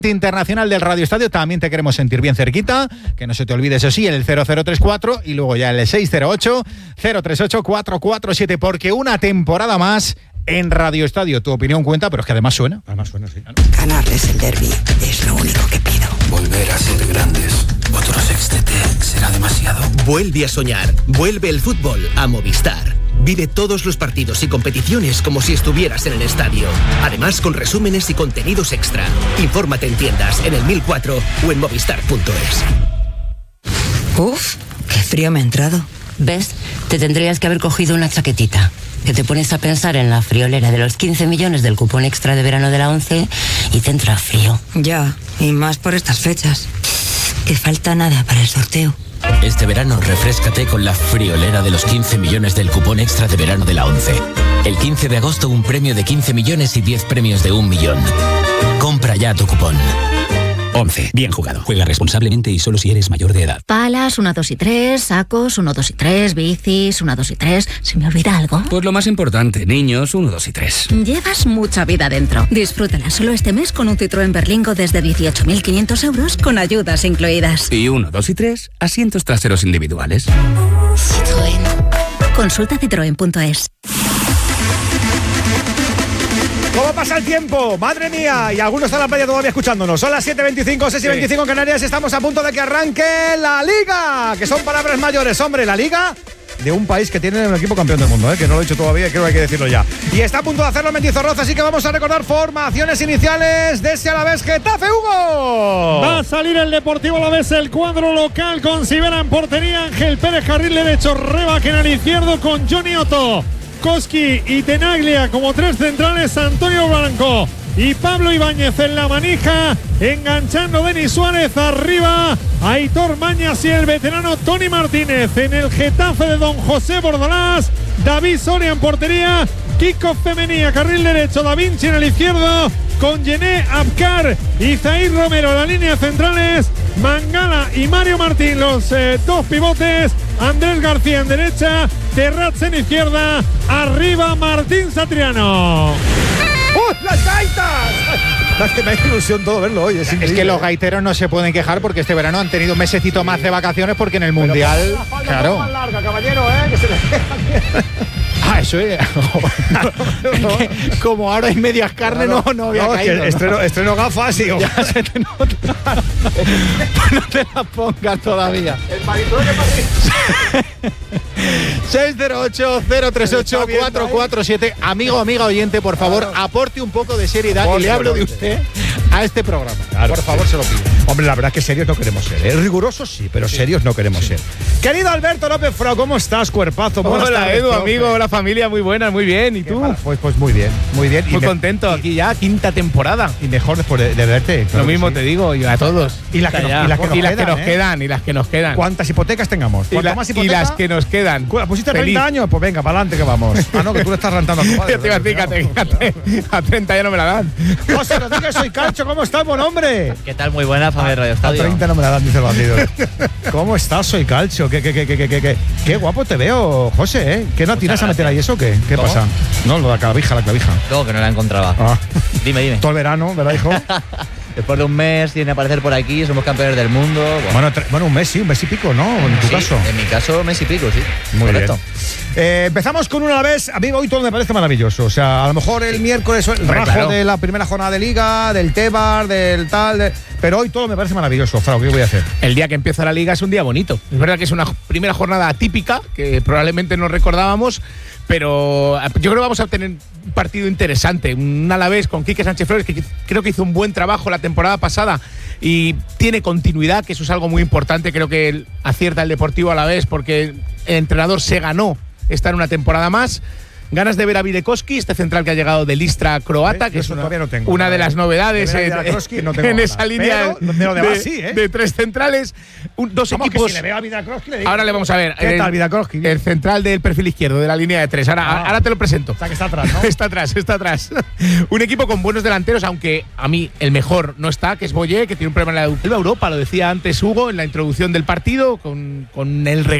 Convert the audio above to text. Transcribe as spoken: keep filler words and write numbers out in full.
Internacional del Radio Estadio, también te queremos sentir bien cerquita, que no se te olvide, eso sí, el cero cero tres cuatro y luego ya el seis cero ocho, cero tres ocho, cuatro cuatro siete, porque una temporada más en Radio Estadio. Tu opinión cuenta, pero es que además suena. Además suena, sí. Ganarles el derbi es lo único que pido. Volver a ser grandes. Otro sextete será demasiado. Vuelve a soñar. Vuelve el fútbol a Movistar. Vive todos los partidos y competiciones como si estuvieras en el estadio. Además, con resúmenes y contenidos extra. Infórmate en tiendas, en el mil cuatro o en movistar punto es. Uf, qué frío me ha entrado. ¿Ves? Te tendrías que haber cogido una chaquetita. Que te pones a pensar en la friolera de los quince millones del cupón extra de verano de la ONCE y te entra frío. Ya, y más por estas fechas. Que falta nada para el sorteo. Este verano refréscate con la friolera de los quince millones del cupón extra de verano de la ONCE. El quince de agosto un premio de quince millones y diez premios de un millón. Compra ya tu cupón. ONCE. Bien jugado. Juega responsablemente y solo si eres mayor de edad. Palas, uno, dos y tres, sacos, uno, dos y tres, bicis, uno, dos y tres. ¿Se me olvida algo? Pues lo más importante, niños, uno, dos y tres. Llevas mucha vida dentro. Disfrútala solo este mes con un Citroën Berlingo desde dieciocho mil quinientos euros con ayudas incluidas. Y uno, dos y tres, asientos traseros individuales. Citroën. Consulta citroen punto es. ¿Cómo pasa el tiempo? ¡Madre mía! Y algunos están en la playa todavía escuchándonos. Son las siete veinticinco, seis y veinticinco en Canarias. Estamos a punto de que arranque la Liga. Que son palabras mayores, hombre. La Liga de un país que tiene un equipo campeón del mundo, ¿eh? Que no lo he dicho todavía y creo que hay que decirlo ya. Y está a punto de hacerlo el Mendizorroza, así que vamos a recordar formaciones iniciales de ese Alavés Getafe, Hugo. Va a salir el Deportivo Alavés, el cuadro local con Sivera en portería, Ángel Pérez carril derecho, Rebaquena al izquierdo con Johnny Otto, Koski y Tenaglia como tres centrales, Antonio Blanco y Pablo Ibáñez en la manija, enganchando Denis Suárez arriba, Aitor Mañas y el veterano Tony Martínez. En el Getafe de Don José Bordalás, David Soria en portería, Kiko Femenía, carril derecho, Da Vinci en el izquierdo, con Yené Abkar y Zair Romero en la línea centrales, Mangala y Mario Martín los eh, dos pivotes, Andrés García en derecha, Terrats en izquierda, arriba Martín Satriano. ¡Uh, las gaitas! Es que me hace ilusión todo verlo hoy. Es, es que los gaiteros no se pueden quejar porque este verano han tenido un mesecito más de vacaciones porque en el Pero Mundial, la claro. más larga, caballero, ¿eh? Que se le... Ah, eso es. Como ahora hay medias carnes, no, no, no había no, caído. Es que estreno, ¿no? estreno gafas y... Ya se te nota. No te las pongas todavía. El marito de Madrid. seis cero ocho, cero tres ocho, cuatro cuatro siete. Amigo, amiga oyente, por favor, claro, aporte un poco de seriedad y le hablo de usted a este programa. Claro, por favor, se lo pido. Hombre, la verdad es que serios no queremos ser, ¿eh? Rigurosos sí, pero sí, serios no queremos sí. ser. Querido Alberto López Frau, ¿cómo estás, cuerpazo? Hola, tardes, Edu, profe. amigo, hola familia, muy buena, muy bien. ¿Y tú? Pues, pues muy bien, muy bien. Muy y contento, me, aquí ya, quinta temporada. Y mejor después de, de verte. Claro, lo mismo sí. te digo, y a todos. Y las que, nos, y las que nos, y las quedan, que nos ¿eh? quedan, y las que nos quedan. ¿Cuántas hipotecas tengamos? Y, la, más y las que nos quedan. ¿Pusiste Feliz. treinta años? Pues venga, para adelante que vamos. Ah, no, que tú le estás rentando a tu padre. Yo te iba a decir, fíjate, a treinta ya no me la dan. José Rodríguez, soy Calcho, ¿cómo estás, buen hombre? ¿Qué tal? Muy buena, familia Radio Estadio. A treinta no me la dan, dice el bandido. ¿Cómo estás, soy Calcho? ¿Qué, qué, qué, qué, qué, qué, qué guapo te veo, José, ¿eh? ¿Qué no atinas a meter ahí eso o qué? ¿Qué ¿Cómo? pasa? No, lo de la clavija, la clavija. No, que no la encontraba. Ah. Dime, dime. Todo el verano, ¿verdad, hijo? Después de un mes tiene que aparecer por aquí, somos campeones del mundo. Bueno, bueno, bueno un mes sí, un mes y pico, ¿no? En tu sí, caso. En mi caso, mes y pico, sí. Muy correcto. bien. Eh, empezamos con una vez. A mí hoy todo me parece maravilloso. O sea, a lo mejor el miércoles el Hombre, rajo claro. de la primera jornada de Liga, del Tebar, del tal. De, pero hoy todo me parece maravilloso. Frau, ¿qué voy a hacer? El día que empieza la Liga es un día bonito. Es verdad que es una primera jornada atípica, que probablemente no recordábamos, pero yo creo que vamos a tener un partido interesante. Un Alavés con Quique Sánchez Flores, que creo que hizo un buen trabajo la temporada pasada y tiene continuidad, que eso es algo muy importante. Creo que él acierta el Deportivo Alavés porque el entrenador se ganó estar una temporada más. Ganas de ver a Videkoski, este central que ha llegado del Istra croata, ¿Eh? que es Eso una, todavía no tengo, una ¿no? de las novedades de en, no tengo en nada. esa línea pero, pero de, de, sí, ¿eh? de tres centrales, un, dos Vamos, equipos. que si le veo a Videkoski, le digo, ahora le vamos a ver. ¿Qué el, tal, Videkoski? El central del perfil izquierdo de la línea de tres. Ahora, Ah. ahora te lo presento. O sea, que está atrás, ¿no? Está atrás, está atrás. Un equipo con buenos delanteros, aunque a mí el mejor no está, que es Boyé, que tiene un problema en la Europa, lo decía antes Hugo en la introducción del partido, con, con el regreso